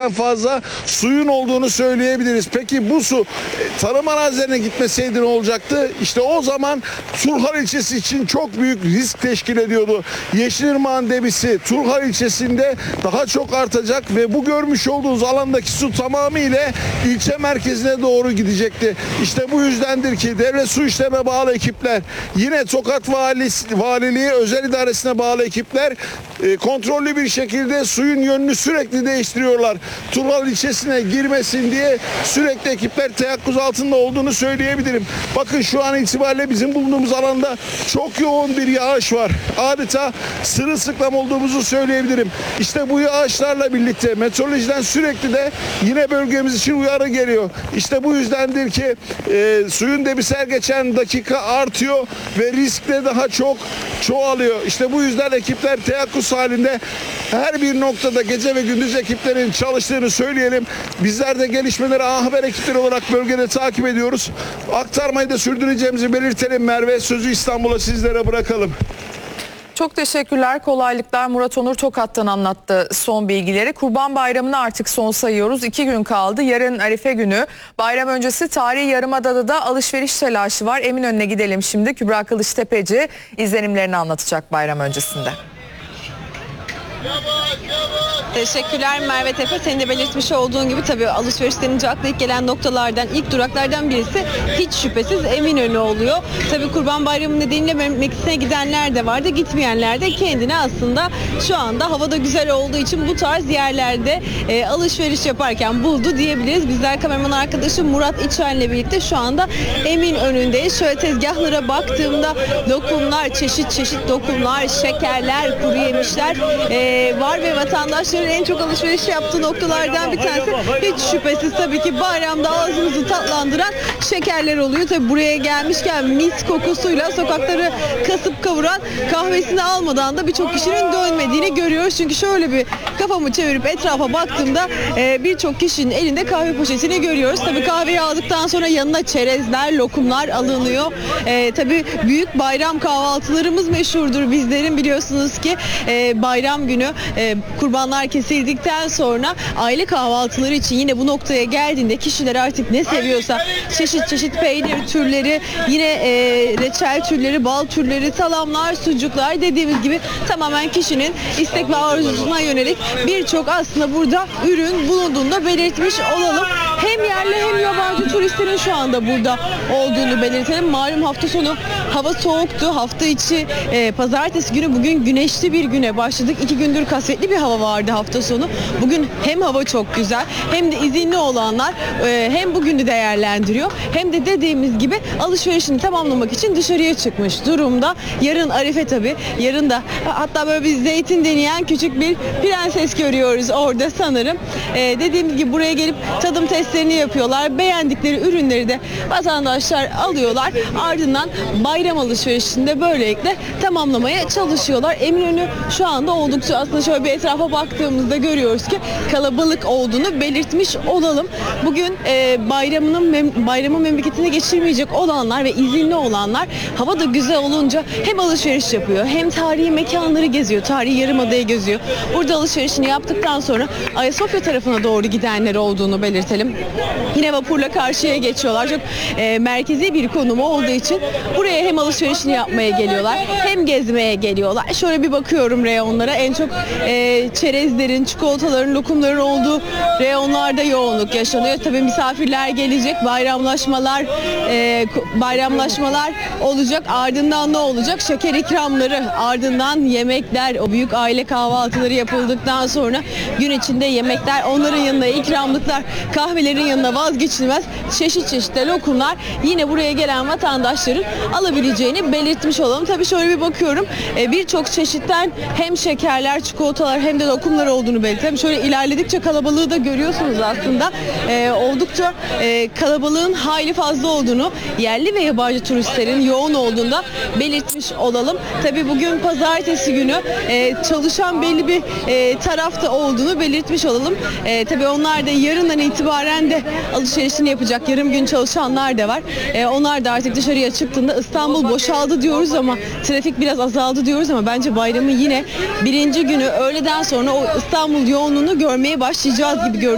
litreden fazla suyun olduğunu söyleyebiliriz. Peki bu su tarım arazilerine gitmeseydi ne olacaktı? İşte o zaman Turhal ilçesi için çok büyük risk teşkil ediyordu. Yeşilırmak'ın debisi Turhal ilçesinde daha çok artacak ve bu görmüş olduğunuz alandaki su tamamıyla ilçe merkezine doğru gidecekti. İşte bu yüzdendir ki devlet su işlerine bağlı ekipler, yine Tokat Valiliği özel idaresine bağlı ekipler kontrollü bir şekilde suyun yönünü sürekli değiştiriyorlar. Turhal ilçesine girmesin diye sürekli ekipler teyakkuz altında olduğunu söyleyebilirim. Bakın şu an itibariyle bizim bulunduğumuz alanda çok yoğun bir yağış var. Adeta sırılsıklam olduğumuzu söyleyebilirim. İşte bu yağışlarla birlikte meteorolojiden sürekli de yine bölgemiz için uyarı geliyor. İşte bu yüzdendir ki suyun debisi her geçen dakika artıyor ve risk de daha çok çoğalıyor. İşte bu yüzden ekipler teyakkuz halinde, her bir noktada gece ve gündüz ekiplerin çalıştığını söyleyelim. Bizler de gelişmeleri A Haber ekipleri olarak bölgede takip ediyoruz. Aktarmayı da sürdüreceğimizi belirtelim. Merve, sözü İstanbul'a sizlere bırakalım. Çok teşekkürler, kolaylıklar. Murat Onur Tokat'tan anlattı son bilgileri. Kurban Bayramı'na artık son sayıyoruz. 2 gün kaldı. Yarın Arife günü. Bayram öncesi tarihi Yarımada'da da alışveriş telaşı var. Eminönü'ne gidelim şimdi. Kübra Kılıçtepeci izlenimlerini anlatacak bayram öncesinde. Teşekkürler Merve Tepe. Senin de belirtmiş olduğun gibi tabii alışveriş denince akla ilk gelen noktalardan, ilk duraklardan birisi hiç şüphesiz Eminönü oluyor. Tabii Kurban Bayramı nedeniyle memleketine gidenler de vardı, gitmeyenler de kendine aslında şu anda havada güzel olduğu için bu tarz yerlerde alışveriş yaparken buldu diyebiliriz. Bizler kameraman arkadaşım Murat İçen'le birlikte şu anda Eminönü'ndeyiz. Şöyle tezgahlara baktığımda lokumlar, çeşit çeşit lokumlar, şekerler, kuru yemişler var ve vatandaşların en çok alışveriş yaptığı noktalardan bir tanesi hiç şüphesiz tabii ki bayramda ağzımızı tatlandıran şekerler oluyor. Tabii buraya gelmişken mis kokusuyla sokakları kasıp kavuran, kahvesini almadan da birçok kişinin dönmediğini görüyoruz. Çünkü şöyle bir kafamı çevirip etrafa baktığımda birçok kişinin elinde kahve poşetini görüyoruz. Tabii kahveyi aldıktan sonra yanına çerezler, lokumlar alınıyor. Tabii büyük bayram kahvaltılarımız meşhurdur bizlerin, biliyorsunuz ki bayram günü kurbanlar kesildikten sonra aile kahvaltıları için yine bu noktaya geldiğinde kişiler artık ne seviyorsa çeşit çeşit peynir türleri, yine reçel türleri, bal türleri, salamlar, sucuklar, dediğimiz gibi tamamen kişinin istek ve arzusuna yönelik birçok aslında burada ürün bulunduğunu da belirtmiş olalım. Hem yerli hem yabancı turistlerin şu anda burada olduğunu belirtelim. Malum hafta sonu hava soğuktu. Hafta içi pazartesi günü bugün güneşli bir güne başladık. 2 gündür kasvetli bir hava vardı hafta sonu. Bugün hem hava çok güzel hem de izinli olanlar hem bugünü değerlendiriyor hem de dediğimiz gibi alışverişini tamamlamak için dışarıya çıkmış durumda. Yarın Arife tabii. Yarın da hatta böyle bir zeytin deneyen küçük bir prenses görüyoruz orada sanırım. Dediğimiz gibi buraya gelip tadım testlerini yapıyorlar. Beğendikleri ürünleri de vatandaşlar alıyorlar. Ardından bayram alışverişinde böylelikle tamamlamaya çalışıyorlar. Eminönü şu anda oldukça, aslında şöyle bir etrafa baktığımızda görüyoruz ki kalabalık olduğunu belirtmiş olalım. Bugün bayramı memleketine geçirmeyecek olanlar ve izinli olanlar hava da güzel olunca hem alışveriş yapıyor hem tarihi mekanları geziyor. Tarihi Yarımada'yı geziyor. Burada alışverişini yaptıktan sonra Ayasofya tarafına doğru gidenler olduğunu belirtelim. Yine vapurla karşıya geçiyorlar. Çok merkezi bir konumu olduğu için buraya hem alışverişini yapmaya geliyorlar hem gezmeye geliyorlar. Şöyle bir bakıyorum reyonlara. En çok çerezlerin, çikolataların, lokumların olduğu reyonlarda yoğunluk yaşanıyor. Tabii misafirler gelecek, bayramlaşmalar olacak. Ardından ne olacak? Şeker ikramları, ardından yemekler, o büyük aile kahvaltıları yapıldıktan sonra gün içinde yemekler, onların yanına ikramlıklar, kahvelerin yanına vazgeçilmez çeşit çeşit lokumlar yine buraya gelen vatandaşların alabileceğini belirtmiş olalım. Tabii şöyle bir bakıyorum, birçok çeşitten hem şekerler, çikolatalar hem de lokumlar olduğunu belirtelim. Şöyle ilerledikçe kalabalığı da görüyorsunuz aslında. Oldukça kalabalığın hayli fazla olduğunu, yerli ve yabancı turistlerin yoğun olduğunda belirtmiş olalım. Tabii bugün pazartesi günü çalışan belli bir tarafta olduğunu belirtmiş olalım. Tabii onlar da yarından itibaren de alışverişini yapacak. Yarım gün çalışanlar da var. Onlar da artık dışarıya çıktığında İstanbul boşaldı diyoruz ama trafik biraz azaldı diyoruz ama bence bayramın yine birinci günü öğleden sonra o İstanbul yoğunluğunu görmeye başlayacağız gibi görünüyor.